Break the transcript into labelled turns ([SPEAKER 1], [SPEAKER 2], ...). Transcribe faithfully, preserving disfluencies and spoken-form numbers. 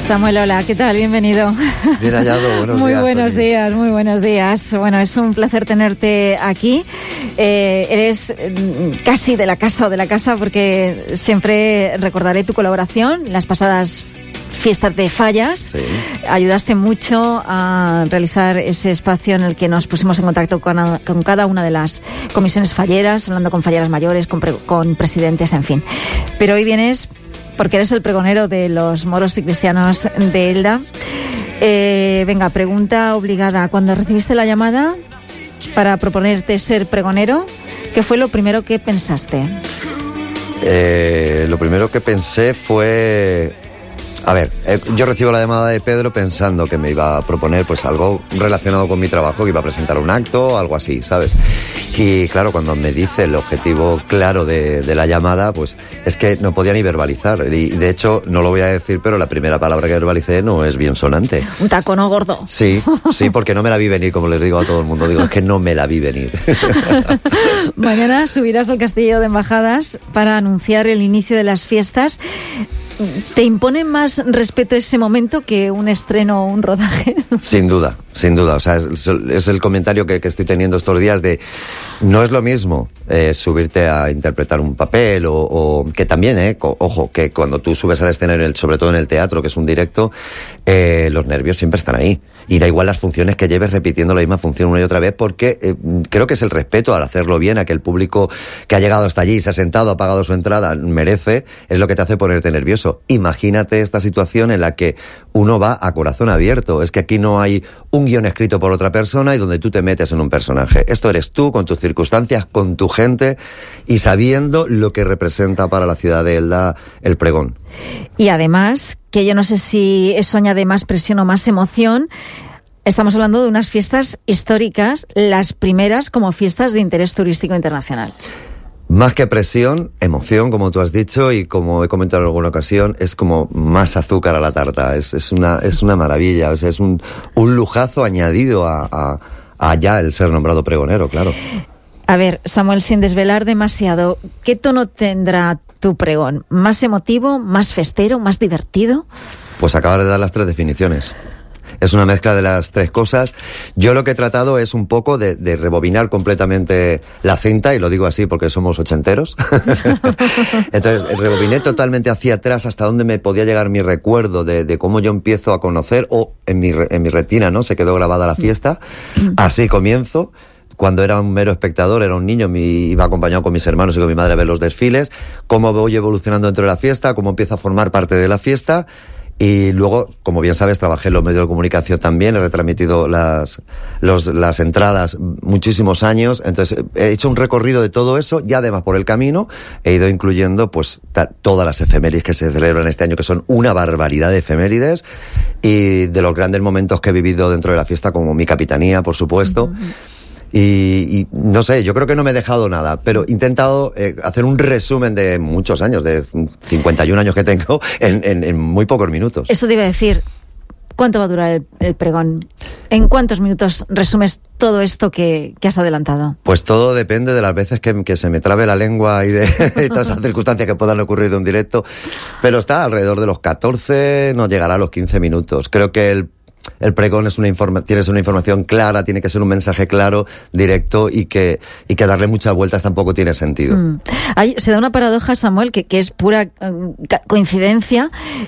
[SPEAKER 1] Samuel, hola, ¿qué tal? Bienvenido.
[SPEAKER 2] Bien hallado, buenos
[SPEAKER 1] muy
[SPEAKER 2] días.
[SPEAKER 1] Muy buenos Tony. días, muy buenos días. Bueno, es un placer tenerte aquí. Eh, eres casi de la casa o de la casa porque siempre recordaré tu colaboración en las pasadas fiestas de Fallas.
[SPEAKER 2] Sí.
[SPEAKER 1] Ayudaste mucho a realizar ese espacio en el que nos pusimos en contacto con, con cada una de las comisiones falleras, hablando con falleras mayores, con, pre, con presidentes, en fin. Pero hoy vienes porque eres el pregonero de los moros y cristianos de Elda. Eh, venga, pregunta obligada. Cuando recibiste la llamada para proponerte ser pregonero, ¿qué fue lo primero que pensaste?
[SPEAKER 2] Eh, lo primero que pensé fue... A ver, eh, yo recibo la llamada de Pedro pensando que me iba a proponer pues algo relacionado con mi trabajo, que iba a presentar un acto o algo así, ¿sabes? Y claro, cuando me dice el objetivo claro de, de la llamada, pues es que no podía ni verbalizar. Y de hecho, no lo voy a decir, pero la primera palabra que verbalicé no es bien sonante.
[SPEAKER 1] Un taco, ¿no, gordo?
[SPEAKER 2] Sí, sí, porque no me la vi venir, como les digo a todo el mundo. Digo, es que no me la vi venir.
[SPEAKER 1] Mañana subirás al Castillo de Embajadas para anunciar el inicio de las fiestas. ¿Te impone más respeto ese momento que un estreno o un rodaje? Sin
[SPEAKER 2] duda, sin duda. O sea, es, es el comentario que, que estoy teniendo estos días de... No es lo mismo eh, subirte a interpretar un papel o, o que también, eh, co, ojo, que cuando tú subes al escenario, sobre todo en el teatro, que es un directo, eh, los nervios siempre están ahí. Y da igual las funciones que lleves repitiendo la misma función una y otra vez, porque eh, creo que es el respeto al hacerlo bien, a que el público que ha llegado hasta allí, se ha sentado, ha pagado su entrada, merece, es lo que te hace ponerte nervioso. Imagínate esta situación en la que uno va a corazón abierto. Es que aquí no hay un guión escrito por otra persona y donde tú te metes en un personaje. Esto eres tú, con tus circunstancias, con tu gente y sabiendo lo que representa para la ciudad de Elda el pregón.
[SPEAKER 1] Y además, que yo no sé si eso añade más presión o más emoción, estamos hablando de unas fiestas históricas, las primeras como fiestas de interés turístico internacional.
[SPEAKER 2] Más que presión, emoción, como tú has dicho, y como he comentado en alguna ocasión, es como más azúcar a la tarta. Es, es una, es una maravilla, o sea, es un, un lujazo añadido a, a, a ya el ser nombrado pregonero, claro.
[SPEAKER 1] A ver, Samuel, sin desvelar demasiado, ¿qué tono tendrá tu pregón? ¿Más emotivo, más festero, más divertido?
[SPEAKER 2] Pues acabas de dar las tres definiciones. Es una mezcla de las tres cosas. Yo lo que he tratado es un poco de, de rebobinar completamente la cinta, y lo digo así porque somos ochenteros. Entonces, rebobiné totalmente hacia atrás hasta donde me podía llegar mi recuerdo de, de cómo yo empiezo a conocer, o en mi, en mi retina, ¿no? Se quedó grabada la fiesta. Así comienzo. Cuando era un mero espectador, era un niño, me iba acompañado con mis hermanos y con mi madre a ver los desfiles, cómo voy evolucionando dentro de la fiesta, cómo empiezo a formar parte de la fiesta. Y luego, como bien sabes, trabajé en los medios de comunicación también, he retransmitido las, los, las entradas muchísimos años, entonces he hecho un recorrido de todo eso, y además por el camino he ido incluyendo pues ta, todas las efemérides que se celebran este año, que son una barbaridad de efemérides, y de los grandes momentos que he vivido dentro de la fiesta, como mi capitanía, por supuesto. Uh-huh. Y, y no sé, yo creo que no me he dejado nada, pero he intentado eh, hacer un resumen de muchos años, de cincuenta y un años que tengo, en, en, en muy pocos minutos.
[SPEAKER 1] Eso te iba a decir, ¿cuánto va a durar el, el pregón? ¿En cuántos minutos resumes todo esto que, que has adelantado?
[SPEAKER 2] Pues todo depende de las veces que, que se me trabe la lengua y de, de todas esas circunstancias que puedan ocurrir de un directo, pero está alrededor de los catorce, no llegará a los quince minutos. Creo que el El pregón es una informa- tienes una información clara, tiene que ser un mensaje claro, directo, y que, y que darle muchas vueltas tampoco tiene sentido.
[SPEAKER 1] Mm. Hay, se da una paradoja, Samuel, que, que es pura um, coincidencia.